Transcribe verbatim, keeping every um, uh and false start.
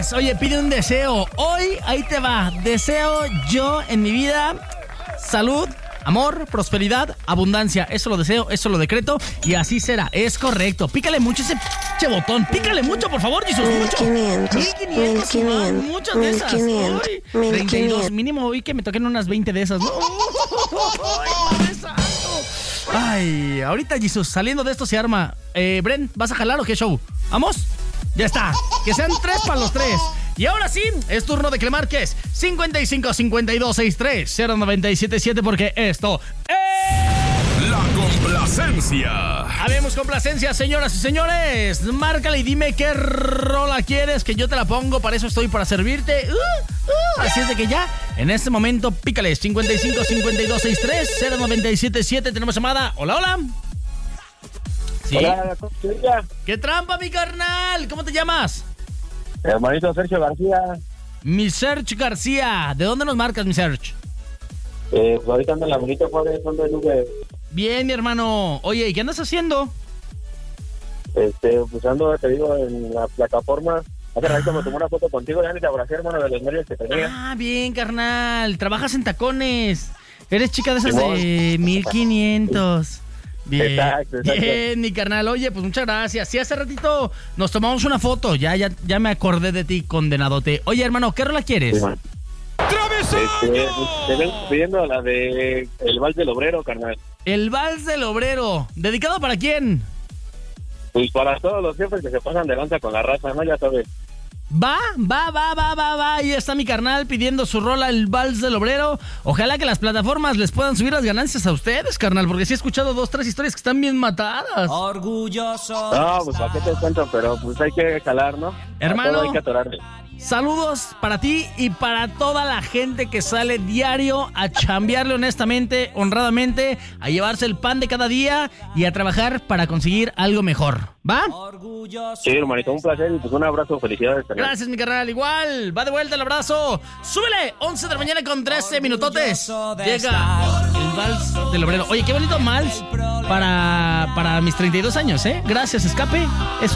viernes. Oye, pide un deseo. Hoy, ahí te va. Deseo yo en mi vida salud, amor, prosperidad, abundancia. Eso lo deseo, eso lo decreto y así será. Es correcto. Pícale mucho ese che botón. Pícale mucho, por favor, Jesús. Mucho. mil quinientos. Muchas de esas. Uy, treinta y dos. Mínimo hoy que me toquen unas veinte de esas. ¿No? Ay, Padre Santo. Ay, ahorita, Jesús, saliendo de esto se arma. Eh, Bren, ¿vas a jalar o qué show? ¿Vamos? Ya está. Que sean tres para los tres. Y ahora sí, es turno de que le marques cincuenta y cinco cincuenta y dos sesenta y tres cero nueve siete siete porque esto es... La complacencia. Habemos complacencia, señoras y señores. Márcale y dime qué rola quieres que yo te la pongo. Para eso estoy, para servirte. Uh, uh, así es de que ya, en este momento, pícale cincuenta y cinco cincuenta y dos sesenta y tres cero nueve siete siete. Tenemos llamada. Hola, hola. ¿Sí? Hola, ¿Qué trampa, mi carnal? ¿Cómo te llamas? Hermanito Sergio García. Mi Serge García. ¿De dónde nos marcas, mi Serge? Eh, pues ahorita ando en la bonita Juárez, ando en Uber. Bien, mi hermano. Oye, ¿y qué andas haciendo? Este, pues ando, te digo, en la plataforma. Hace ratito me tomé una foto contigo, ya ni te abracé, hermano, de los nervios que tenía. Ah, bien, carnal. Trabajas en tacones. Eres chica de esas Simón. de mil quinientos. Bien, Exacto, exacto. bien, mi carnal. Oye, pues muchas gracias. Sí, hace ratito nos tomamos una foto. Ya, ya, ya me acordé de ti, condenadote. Oye, hermano, ¿qué rola quieres? Sí, man. Este, pues, te vengo pidiendo la de El Vals del Obrero, carnal. El Vals del Obrero. ¿Dedicado para quién? Pues para todos los jefes que se pasan de lanza con la raza, ¿no? Ya sabes. Va, va, va, va, va, va. Ahí está mi carnal pidiendo su rola, El Vals del Obrero. Ojalá que las plataformas les puedan subir las ganancias a ustedes, carnal, porque sí he escuchado dos, tres historias que están bien matadas. Orgulloso. No, pues para qué te cuento, pero pues hay que jalar, ¿no? Hermano. A todo hay que atorarle. Saludos para ti y para toda la gente que sale diario a chambearle honestamente, honradamente, a llevarse el pan de cada día y a trabajar para conseguir algo mejor. ¿Va? Orgulloso. Sí, hermanito, un placer y pues un abrazo, felicidades, carnal. Gracias, mi carnal. Igual, va de vuelta el abrazo. Súbele, once de la mañana con trece minutotes. Llega el Vals del Obrero. Oye, qué bonito vals para, para mis treinta y dos años, ¿eh? Gracias, Escape. Es